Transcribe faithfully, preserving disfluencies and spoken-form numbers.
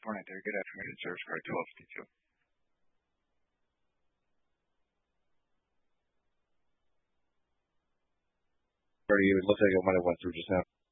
morning there. Good afternoon, sir. It's Greg twelve fifty-two. Or you, it looks like it might have went through just now.